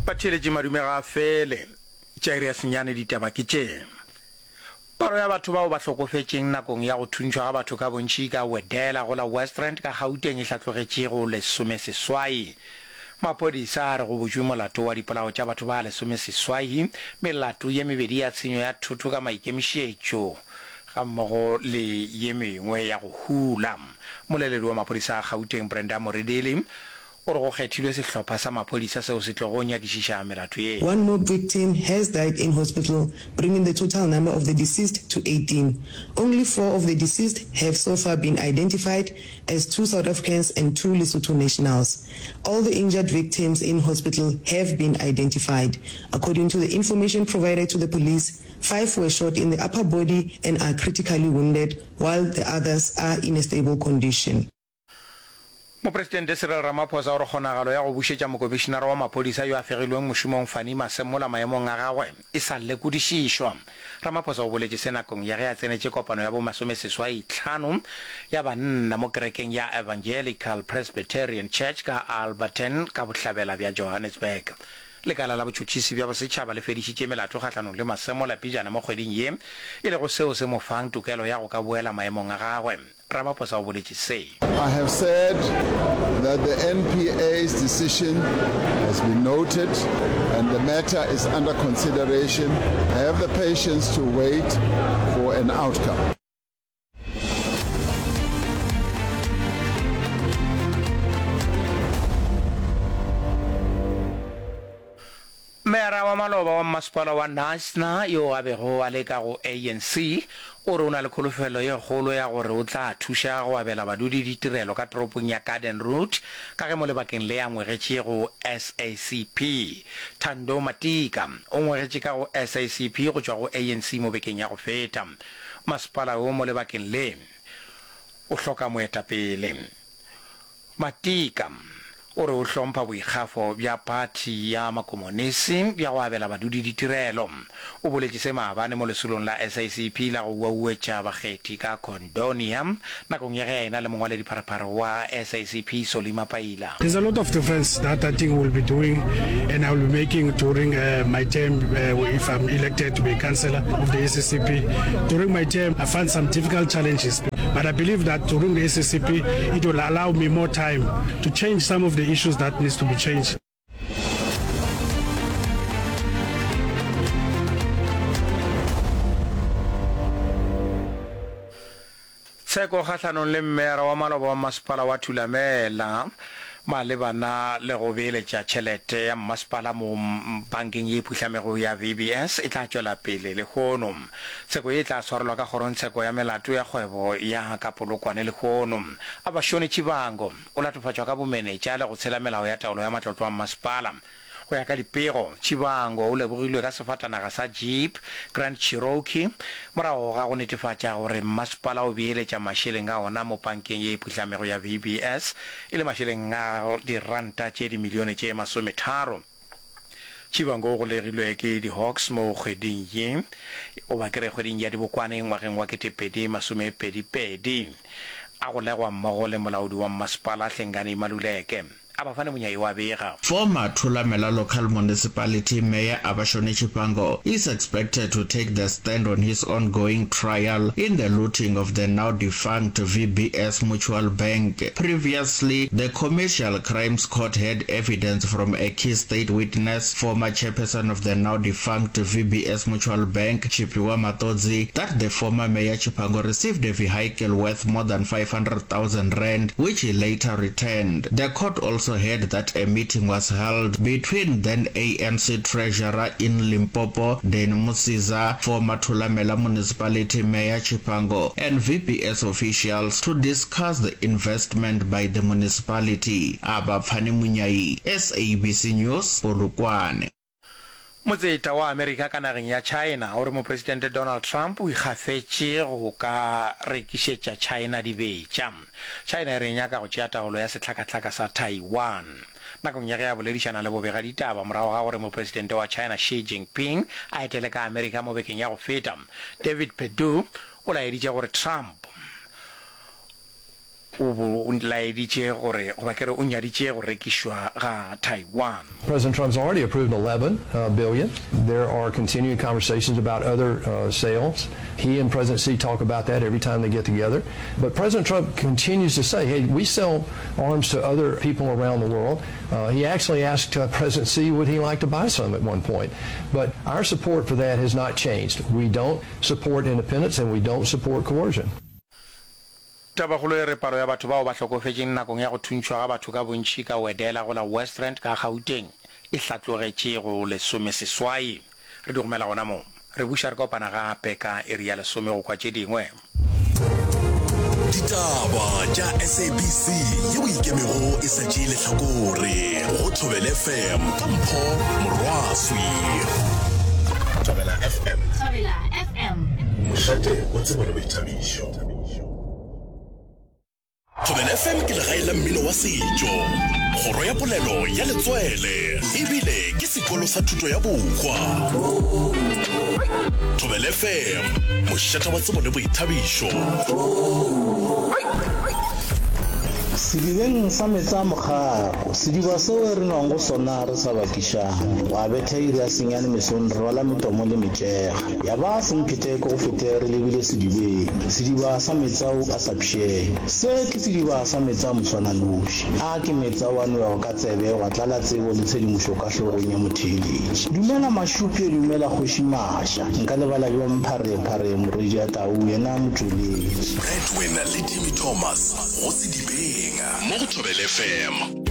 Patšheletše madume ga fele tšaire ya senyane ditaba ke tše paro ya batho bao ba hlokofetšeng nakong ya go thuntšwa ga batho ka bontši ka Wedela go la Westland ka Gauteng e hlatlogetše go 18 maphodisa a re go botšwe molato wa dipolao tša batho ba 18 melato ye mebedi ya tshenyo ya thotho ka maikemišetšo ga mmogo le ye mengwe ya go hula moleledi wa maphodisa a Gauteng Brenda Moredele. One more victim has died in hospital, bringing the total number of the deceased to 18. Only 4 of the deceased have so far been identified as 2 South Africans and 2 Lesotho nationals. All the injured victims in hospital have been identified. According to the information provided to the police, 5 were shot in the upper body and are critically wounded, while the others are in a stable condition. Mopresidente Cyril Ramaphosa o re kgonagalo ya go bušetša mokomišenara wa maphodisa yo a fegilweng mošomong Fani Masemola maemong a gagwe e sa lekodišišwa. Ramaphosa o boletše se nakong ya ge a tsenetše kopano ya bo 15 ya banna mo kerekeng ya Evangelical Presbyterian Church ka Alberton ka bohlabela bja Johannesburg. Lekala la botšhotšhisi bja bosetšhaba le fedišitše melato kgahlanong le Masemola pejana mo kgweding ye e le go seo se mo fang tokelo ya go ka boela maemong a gagwe. I have said that the NPA's decision has been noted and the matter is under consideration. I have the patience to wait for an outcome. Mera wa maloba wa masepala wa Nasna yo a bego a leka go ANC o re o na le kholofelo ye kgolo ya gore o tla thuša go abela badudi ditirelo ka toropong ya Garden Route ka ge mo lebakeng le ya ngwegetše go SACP. Thando Matika o ngwegetše ka go SACP go tšwa go ANC mo bekeng ya go feta. Masepala o mo lebakeng le o hloka moetapele. Matika o re o hlompha boikgafo bja pati ya makomonisi bja go abela badudi ditirelo. O boletše se maabane mo lesolong la SACP la go uauetša bakgethi ka Condonium nakong ya ge a ena le mongwaledi pharaparo wa SACP Solima Paila. There's a lot of difference that I think we'll be doing and I will be making during my term if I'm elected to be councillor of the SACP. During my term, I found some difficult challenges, but I believe that during the SACP, it will allow me more time to change some of the issues that needs to be changed. Seko kgahlanong le mmera wa maloba wa masepala wa Thulamela malebana le go beeletša tšhelete ya masepala mo bankeng ye phuhlamego ya VBS e tla tšwela pele le kgono. Seko e tla swarelwa ka kgorotsheko ya melato ya kgwebo ya ka Polokwane le kgono. A Bashone Chibango o latofatšwa ka bomenetša le go tshela melao ya taolo ya matlotlo a masepala. Go ya ka dipego Chibango o lebogilwe ka sefatanaga sa Jeep Grand Cherokee morago ga go netefatša gore masepala o beeletša mašeleng a ona mo bankeng ye phuhlamego ya VBS e le mašeleng a diranta tše dimilione tše 30. Chibango o golegilwe ke di-Hawks mo kgweding ye o ba kere kgweding ya Dibokwane ngwageng wa 2022 a go legwa mmogo le molaodi wa masepala Hlengani Maluleke. Former Thulamela local municipality mayor Abashone Chipango is expected to take the stand on his ongoing trial in the looting of the now defunct VBS Mutual Bank. Previously, the Commercial Crimes Court had evidence from a key state witness, former chairperson of the now defunct VBS Mutual Bank, Chipiwa Matodzi, that the former mayor Chipango received a vehicle worth more than 500,000 rand, which he later returned. The court also heard that a meeting was held between then ANC treasurer in Limpopo, Dan Musiza, former Thulamela municipality mayor Chipango, and VBS officials to discuss the investment by the municipality. Abafani Munyai, SABC News, Polokwane. Motseta wa America ka nageng ya China o re mo President Donald Trump o ikgafetše go ka rekišetša China dibetša. China e re nyaka go tšea taolo ya sehlakahlaka sa Taiwan. Nakong ya ge a boledišana le bobega ditaba morago ga gore mo President wa China Xi Jinping a etele ka America mo bekeng ya go feta. David Perdue o laeditše gore Trump o bo laeditše gore go ba kere o nyaditše go rekišwa ga Taiwan. President Trump's already approved $11 billion. There are continuing conversations about other sales. He and President Xi talk about that every time they get together. But President Trump continues to say, hey, we sell arms to other people around the world. He actually asked President Xi would he like to buy some at one point. But our support for that has not changed. We don't support independence and we don't support coercion. Tabagolo e re palo ya batho bao ba hlokofetseng nakong ya go thuntšhwa ga batho ka bontši ka wedela go la West Rand ka Gauteng e hlatlogetše go lesome seswai. Re di gomela gona mo re buša re kopana gape ka area lesome go kwa tše dingwe. Ditaba tša SABC ye o ikemego e sa tšee lehlakore go Thobela FM ka Mpho Morwaswi. Thobela FM mošate o tsebo le boithabišo. Thobela FM ke legae la mmino wa setšo, kgoro ya polelo ya letswele ebile ke sekolo sa thuto ya bokgwa. Thobela FM mošate wa tsebo le boithabišo. Sedibeng sa metsa mogaro sediba seo re nang go sona re sa bakišang wa betha iri ya senyane mesong re rwala metomo le metšega ya ba semphete go fete re lebile sediba sa metsao a sa pšheng se ke sediba sa metsa moswananoši a ke metsa wa noya ka tsebe wa tlala tsebo le tshedimošo ka hlogong ya motheeletši. Dumela Mašupe, dumela Kgoši Maša, nka lebala jo mpharephare moredi ya tau yena motšoletši Breadwinner le Timmy Thomas go Sedibeng mo go Thobela FM.